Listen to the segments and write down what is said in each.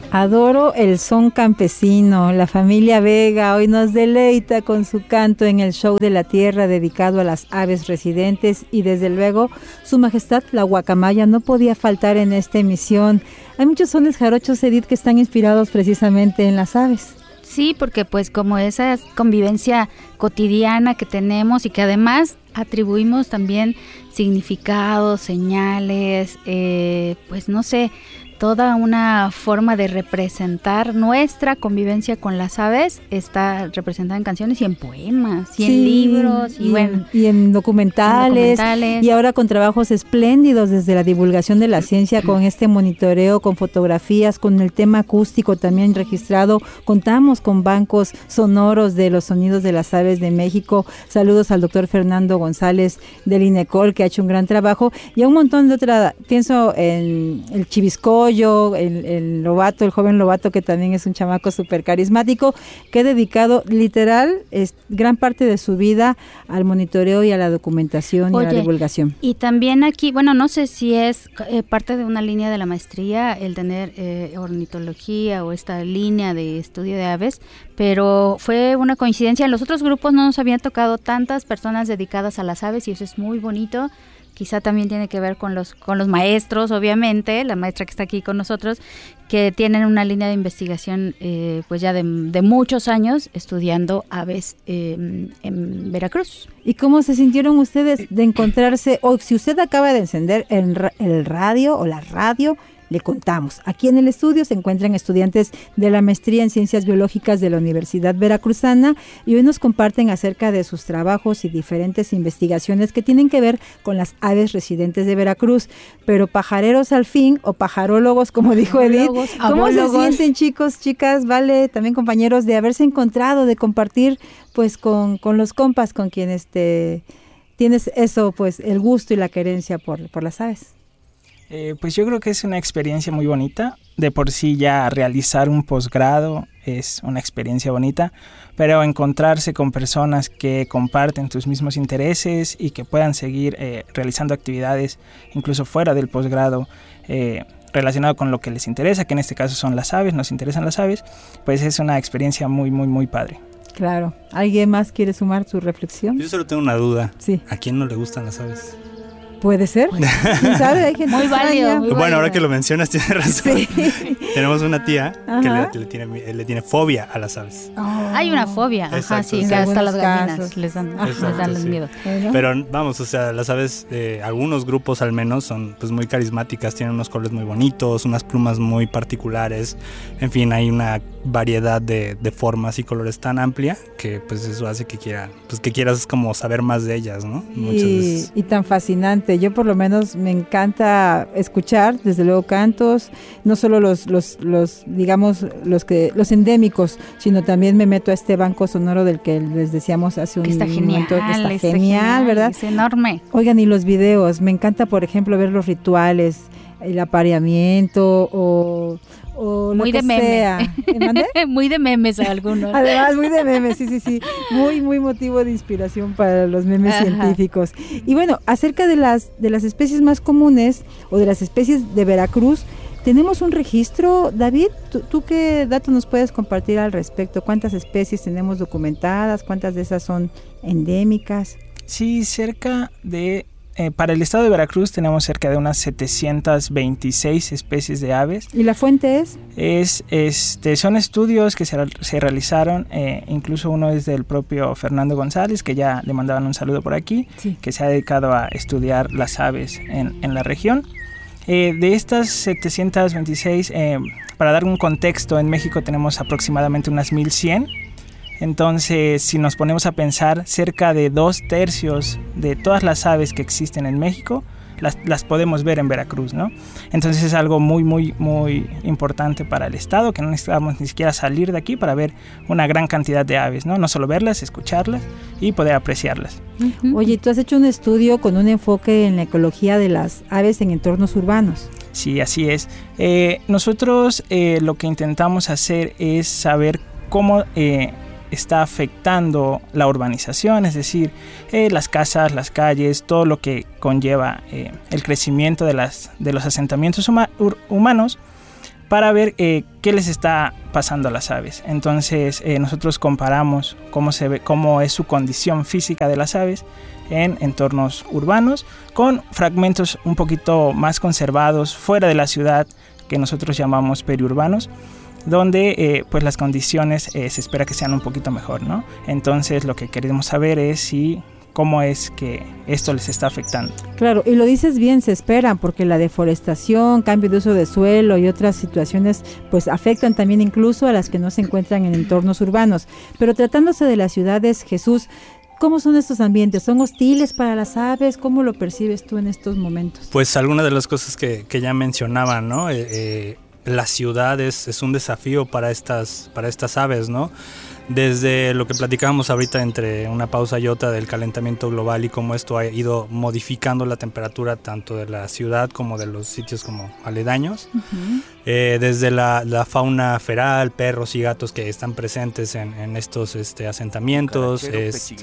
Adoro el son campesino. La familia Vega hoy nos deleita con su canto en el show de la tierra dedicado a las aves residentes y desde luego su majestad la guacamaya no podía faltar en esta emisión. Hay muchos sones jarochos, Edith, que están inspirados precisamente en las aves. Sí, porque pues como esa convivencia cotidiana que tenemos y que además atribuimos también significados, señales, pues no sé, toda una forma de representar nuestra convivencia con las aves está representada en canciones y en poemas y en libros y en documentales y ahora con trabajos espléndidos desde la divulgación de la ciencia con este monitoreo, con fotografías, con el tema acústico también registrado. Contamos con bancos sonoros de los sonidos de las aves de México. Saludos al doctor Fernando González del INECOL, que ha hecho un gran trabajo, y a un montón de otra, pienso en el Chiviscoyo, el Lobato, el joven Lobato, que también es un chamaco súper carismático, que ha dedicado literal gran parte de su vida al monitoreo y a la documentación y a la divulgación. Y también aquí, bueno, no sé si es parte de una línea de la maestría el tener ornitología o esta línea de estudio de aves, pero fue una coincidencia. En los otros grupos no nos habían tocado tantas personas dedicadas a las aves y eso es muy bonito. Quizá también tiene que ver con los maestros, obviamente, la maestra que está aquí con nosotros, que tienen una línea de investigación pues ya de muchos años estudiando aves en Veracruz. ¿Y cómo se sintieron ustedes de encontrarse, o si usted acaba de encender el radio o la radio? Le contamos, aquí en el estudio se encuentran estudiantes de la maestría en Ciencias Biológicas de la Universidad Veracruzana y hoy nos comparten acerca de sus trabajos y diferentes investigaciones que tienen que ver con las aves residentes de Veracruz. Pero pajareros al fin, o pajarólogos, como dijo Edith, ¿cómo se sienten, chicos, chicas, vale, también compañeros, de haberse encontrado, de compartir pues con los compas con quienes tienes eso, pues el gusto y la querencia por las aves? Pues yo creo que es una experiencia muy bonita. De por sí ya realizar un posgrado es una experiencia bonita, pero encontrarse con personas que comparten tus mismos intereses y que puedan seguir realizando actividades incluso fuera del posgrado relacionado con lo que les interesa, que en este caso son las aves, nos interesan las aves, pues es una experiencia muy, muy, muy padre. Claro. ¿Alguien más quiere sumar su reflexión? Yo solo tengo una duda. Sí. ¿A quién no le gustan las aves? Puede ser, ¿quién sabe? Hay gente muy válido. Bueno, ahora que lo mencionas tienes razón. Sí. Tenemos una tía que le tiene fobia a las aves. Hay una fobia, exacto, sí, sí. que hasta las gallinas casos les dan sí. miedo. Pero vamos, o sea, las aves, algunos grupos al menos son pues muy carismáticas, tienen unos colores muy bonitos, unas plumas muy particulares, en fin, hay una variedad de formas y colores tan amplia que pues eso hace que quieras como saber más de ellas, ¿no? Muchas veces. Y tan fascinante. Yo por lo menos me encanta escuchar, desde luego, cantos, no solo los digamos los endémicos, sino también me meto a este banco sonoro del que les decíamos hace un momento, que está genial, ¿verdad? Es enorme. Oigan, y los videos, me encanta, por ejemplo, ver los rituales, el apareamiento o lo muy que de meme. sea. Muy de memes algunos. Además, muy de memes, sí. Muy, muy motivo de inspiración para los memes científicos. Y bueno, acerca de las especies más comunes o de las especies de Veracruz, ¿tenemos un registro, David? ¿Tú qué datos nos puedes compartir al respecto? ¿Cuántas especies tenemos documentadas? ¿Cuántas de esas son endémicas? Sí, para el estado de Veracruz tenemos cerca de unas 726 especies de aves. ¿Y la fuente es? Son estudios que se realizaron, incluso uno es del propio Fernando González, que ya le mandaban un saludo por aquí, sí, que se ha dedicado a estudiar las aves en la región. De estas 726, para dar un contexto, en México tenemos aproximadamente unas 1100. Entonces, si nos ponemos a pensar, cerca de 2/3 de todas las aves que existen en México las podemos ver en Veracruz, ¿no? Entonces es algo muy, muy, muy importante para el estado, que no necesitamos ni siquiera salir de aquí para ver una gran cantidad de aves, ¿no? No solo verlas, escucharlas y poder apreciarlas. Oye, tú has hecho un estudio con un enfoque en la ecología de las aves en entornos urbanos. Sí, así es. Nosotros lo que intentamos hacer es saber cómo está afectando la urbanización, es decir, las casas, las calles, todo lo que conlleva el crecimiento de los asentamientos humanos, para ver qué les está pasando a las aves. Entonces nosotros comparamos cómo es su condición física de las aves en entornos urbanos con fragmentos un poquito más conservados fuera de la ciudad, que nosotros llamamos periurbanos, donde pues las condiciones se espera que sean un poquito mejor, ¿no? Entonces lo que queremos saber es cómo es que esto les está afectando. Claro, y lo dices bien, se esperan, porque la deforestación, cambio de uso de suelo y otras situaciones pues afectan también incluso a las que no se encuentran en entornos urbanos. Pero tratándose de las ciudades, Jesús, ¿cómo son estos ambientes? ¿Son hostiles para las aves? ¿Cómo lo percibes tú en estos momentos? Pues algunas de las cosas que ya mencionaba, ¿no? La ciudad es un desafío para estas aves, ¿no? Desde lo que platicábamos ahorita entre una pausa y otra del calentamiento global y cómo esto ha ido modificando la temperatura tanto de la ciudad como de los sitios como aledaños. Uh-huh. Desde la fauna feral, perros y gatos que están presentes en estos asentamientos,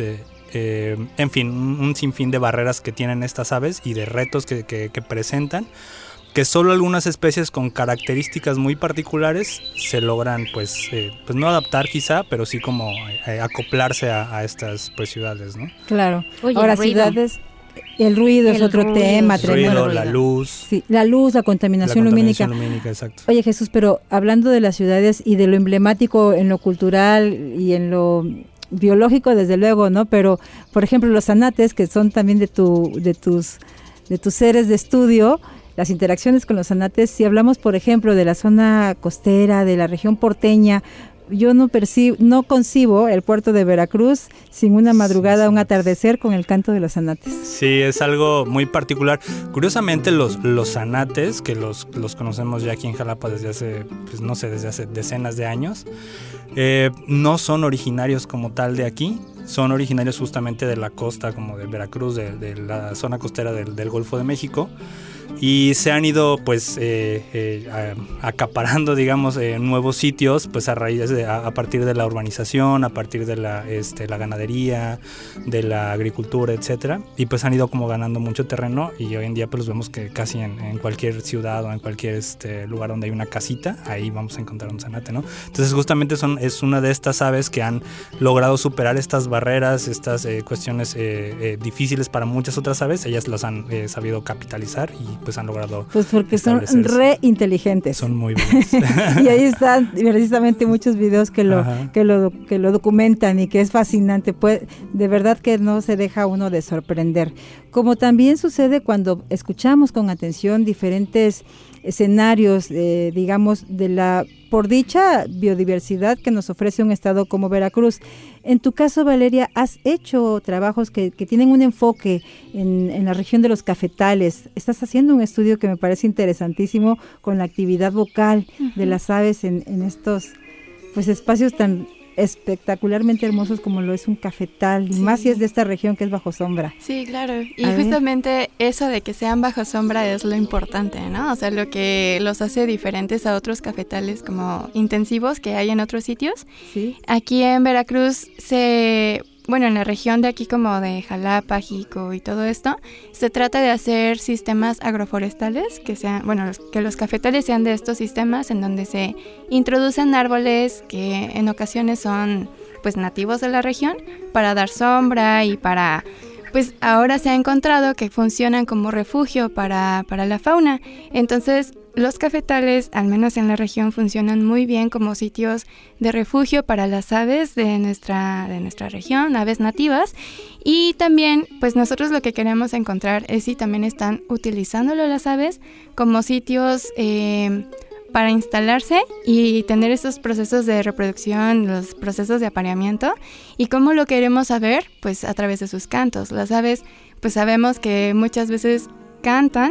en fin, un sinfín de barreras que tienen estas aves y de retos que presentan, que solo algunas especies con características muy particulares se logran pues no adaptar quizá, pero sí como acoplarse a estas pues ciudades, ¿no? Claro. Oye, ahora ciudades, el ruido es otro tema tremendo. La luz. Sí, la luz, la contaminación lumínica. Exacto. Oye, Jesús, pero hablando de las ciudades y de lo emblemático en lo cultural y en lo biológico, desde luego, ¿no? Pero, por ejemplo, los zanates, que son también de tus seres de estudio, las interacciones con los zanates, si hablamos, por ejemplo, de la zona costera, de la región porteña, yo no concibo el puerto de Veracruz sin una madrugada, sí. Un atardecer con el canto de los zanates. Sí, es algo muy particular. Curiosamente, los zanates, que los conocemos ya aquí en Jalapa desde hace, pues no sé, desde hace decenas de años, no son originarios como tal de aquí. Son originarios justamente de la costa, como de Veracruz, de la zona costera del Golfo de México. Y se han ido pues acaparando, digamos, nuevos sitios pues a partir de la urbanización, a partir de la ganadería, de la agricultura, etcétera, y pues han ido como ganando mucho terreno y hoy en día pues los vemos que casi en cualquier ciudad o en cualquier lugar donde hay una casita, ahí vamos a encontrar un zanate, ¿no? Entonces justamente es una de estas aves que han logrado superar estas barreras, estas cuestiones difíciles para muchas otras aves. Ellas las han sabido capitalizar y pues han logrado, pues porque son re inteligentes, son muy buenos. Y ahí están precisamente muchos videos que lo documentan y que es fascinante, pues de verdad que no se deja uno de sorprender, como también sucede cuando escuchamos con atención diferentes escenarios, digamos, de la por dicha biodiversidad que nos ofrece un estado como Veracruz. En tu caso, Valeria, has hecho trabajos que tienen un enfoque en la región de los cafetales. Estás haciendo un estudio que me parece interesantísimo con la actividad vocal de las aves en estos pues espacios tan espectacularmente hermosos como lo es un cafetal, y sí. Más si es de esta región que es bajo sombra. Sí, claro, y justamente eso de que sean bajo sombra es lo importante, ¿no? O sea, lo que los hace diferentes a otros cafetales como intensivos que hay en otros sitios. Sí. Aquí en Veracruz en la región de aquí como de Jalapa, Jico y todo esto, se trata de hacer sistemas agroforestales que los cafetales sean de estos sistemas en donde se introducen árboles que en ocasiones son pues nativos de la región para dar sombra y para, pues ahora se ha encontrado que funcionan como refugio para la fauna. Entonces, los cafetales, al menos en la región, funcionan muy bien como sitios de refugio para las aves de nuestra región, aves nativas. Y también, pues nosotros lo que queremos encontrar es si también están utilizándolo las aves como sitios para instalarse y tener esos procesos de reproducción, los procesos de apareamiento. ¿Y cómo lo queremos saber? Pues a través de sus cantos. Las aves, pues sabemos que muchas veces cantan,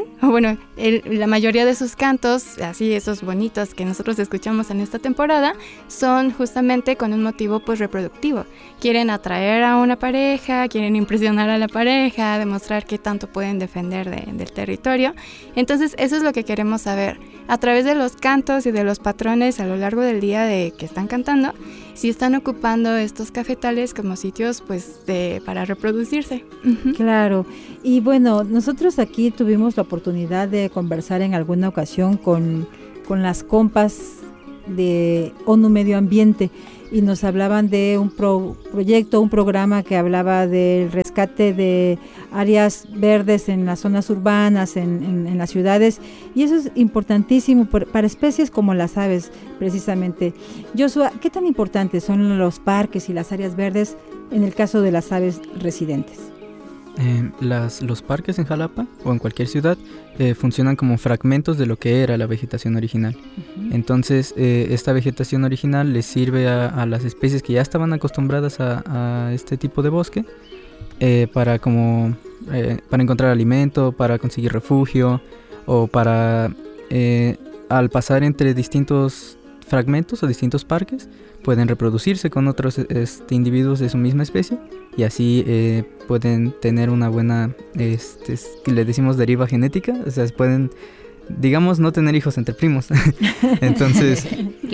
la mayoría de sus cantos, así esos bonitos que nosotros escuchamos en esta temporada, son justamente con un motivo pues reproductivo. Quieren atraer a una pareja, quieren impresionar a la pareja, demostrar qué tanto pueden defender del territorio. Entonces eso es lo que queremos saber. A través de los cantos y de los patrones a lo largo del día de que están cantando, si están ocupando estos cafetales como sitios pues para reproducirse. Uh-huh. Claro, y bueno, nosotros aquí tuvimos la oportunidad de conversar en alguna ocasión con con las compas de ONU Medio Ambiente y nos hablaban de un proyecto, un programa que hablaba del rescate de áreas verdes en las zonas urbanas, en las ciudades, y eso es importantísimo para especies como las aves, precisamente. Joshua, ¿qué tan importantes son los parques y las áreas verdes en el caso de las aves residentes? Los parques en Jalapa o en cualquier ciudad funcionan como fragmentos de lo que era la vegetación original. Uh-huh. Entonces esta vegetación original les sirve a las especies que ya estaban acostumbradas a este tipo de bosque para encontrar alimento, para conseguir refugio o para al pasar entre distintos fragmentos o distintos parques pueden reproducirse con otros individuos de su misma especie y así pueden tener una buena, le decimos deriva genética, o sea, pueden, digamos, no tener hijos entre primos. Entonces,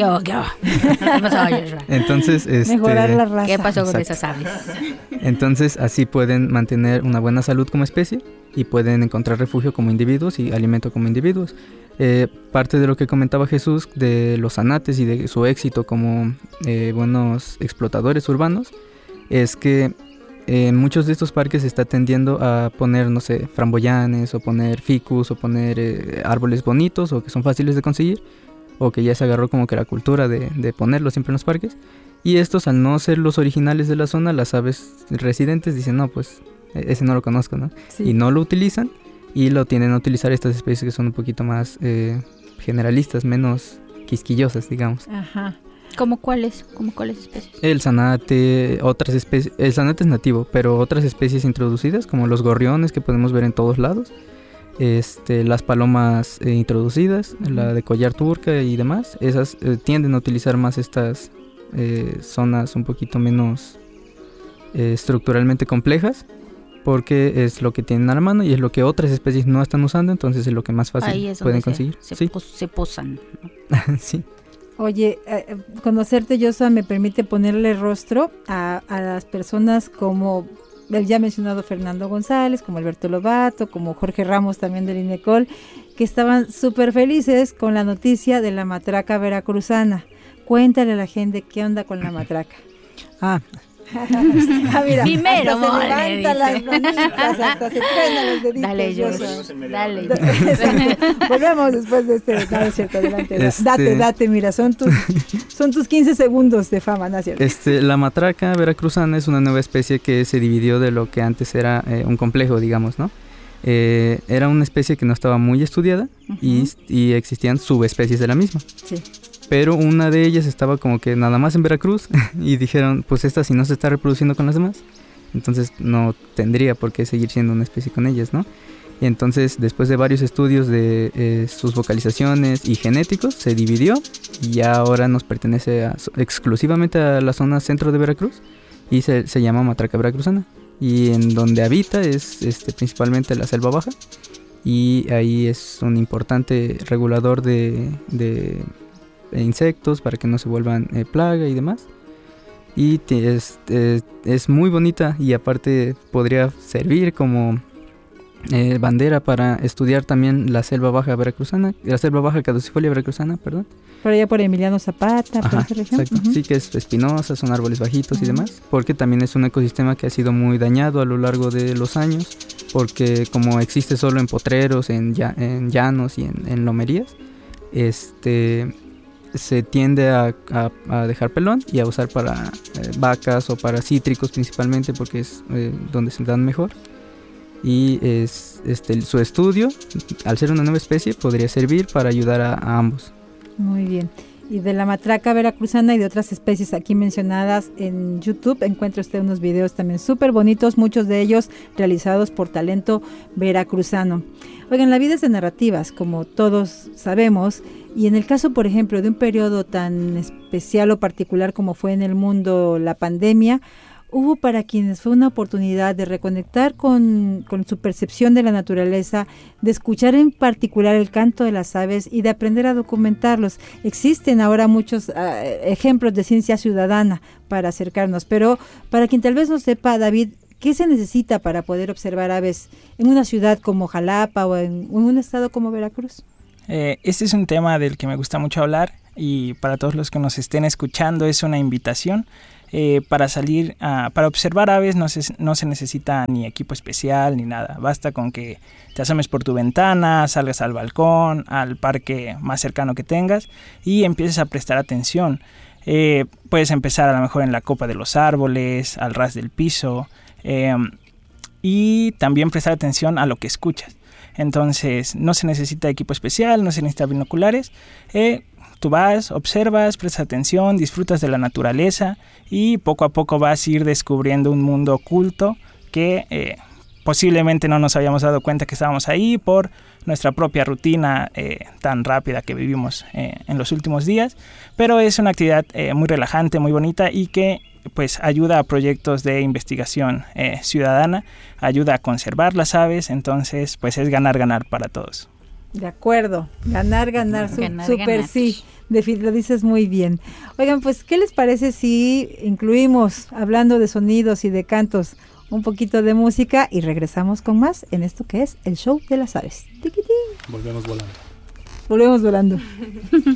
entonces, mejorar la raza. ¿Qué pasó con esas aves? Entonces, así pueden mantener una buena salud como especie y pueden encontrar refugio como individuos y alimento como individuos. Parte de lo que comentaba Jesús de los zanates y de su éxito como buenos explotadores urbanos es que en muchos de estos parques se está tendiendo a poner, no sé, framboyanes o poner ficus o poner árboles bonitos o que son fáciles de conseguir o que ya se agarró como que la cultura de ponerlos siempre en los parques, y estos, al no ser los originales de la zona, las aves residentes dicen, no, pues ese no lo conozco, ¿no? Sí. Y no lo utilizan y lo tienden a utilizar estas especies que son un poquito más generalistas, menos quisquillosas, digamos. Ajá. ¿Cómo cuáles especies? El zanate, otras especies. El zanate es nativo, pero otras especies introducidas, como los gorriones que podemos ver en todos lados, las palomas introducidas, la de collar turca y demás, esas tienden a utilizar más estas zonas un poquito menos estructuralmente complejas, porque es lo que tienen a la mano y es lo que otras especies no están usando, entonces es lo que más fácil pueden conseguir. Se posan, ¿no? Sí. Oye, conocerte, Joshua, me permite ponerle rostro a las personas como el ya mencionado Fernando González, como Alberto Lobato, como Jorge Ramos también del INECOL, que estaban súper felices con la noticia de la matraca veracruzana. Cuéntale a la gente qué onda con la matraca. Mira, primero hasta se levanta las manitas, hasta se truenan los deditos. Dale, dale. Volvemos después de este. No, es cierto, adelante. Date, mira, son tus 15 segundos de fama, ¿no es cierto? La matraca veracruzana es una nueva especie que se dividió de lo que antes era un complejo, digamos, ¿no? Era una especie que no estaba muy estudiada. Uh-huh. y existían subespecies de la misma. Sí. Pero una de ellas estaba como que nada más en Veracruz y dijeron, pues esta si no se está reproduciendo con las demás, entonces no tendría por qué seguir siendo una especie con ellas, ¿no? Y entonces después de varios estudios de sus vocalizaciones y genéticos, se dividió y ya ahora nos pertenece exclusivamente a la zona centro de Veracruz y se llama matraca veracruzana, y en donde habita es principalmente la selva baja, y ahí es un importante regulador de insectos para que no se vuelvan plaga y demás, y es muy bonita, y aparte podría servir como bandera para estudiar también la selva baja veracruzana, la selva baja caducifolia veracruzana, perdón. Por allá por Emiliano Zapata, por esa región. Exacto. Uh-huh. Sí, que es espinosa, son árboles bajitos y demás, porque también es un ecosistema que ha sido muy dañado a lo largo de los años, porque como existe solo en potreros, en llanos y en lomerías, se tiende a dejar pelón y a usar para vacas o para cítricos principalmente, porque es donde se dan mejor. Y su estudio, al ser una nueva especie, podría servir para ayudar a ambos. Muy bien. Y de la matraca veracruzana y de otras especies aquí mencionadas en YouTube, encuentra usted unos videos también súper bonitos, muchos de ellos realizados por talento veracruzano. Oigan, la vida es de narrativas, como todos sabemos, y en el caso, por ejemplo, de un periodo tan especial o particular como fue en el mundo la pandemia, hubo para quienes fue una oportunidad de reconectar con su percepción de la naturaleza, de escuchar en particular el canto de las aves y de aprender a documentarlos. Existen ahora muchos ejemplos de ciencia ciudadana para acercarnos, pero para quien tal vez no sepa, David, ¿qué se necesita para poder observar aves en una ciudad como Jalapa o en un estado como Veracruz? Este es un tema del que me gusta mucho hablar y para todos los que nos estén escuchando es una invitación. Para salir, para observar aves no se necesita ni equipo especial ni nada. Basta con que te asomes por tu ventana, salgas al balcón, al parque más cercano que tengas y empieces a prestar atención. Puedes empezar a lo mejor en la copa de los árboles, al ras del piso y también prestar atención a lo que escuchas. Entonces no se necesita equipo especial, no se necesita binoculares. Tú vas, observas, prestas atención, disfrutas de la naturaleza y poco a poco vas a ir descubriendo un mundo oculto que posiblemente no nos habíamos dado cuenta que estábamos ahí por nuestra propia rutina tan rápida que vivimos en los últimos días. Pero es una actividad muy relajante, muy bonita y que pues ayuda a proyectos de investigación ciudadana, ayuda a conservar las aves, entonces pues es ganar para todos. De acuerdo, ganar, súper sí, lo dices muy bien. Oigan, pues, ¿qué les parece si incluimos, hablando de sonidos y de cantos, un poquito de música y regresamos con más en esto que es el show de las aves? Volvemos volando. Volvemos volando.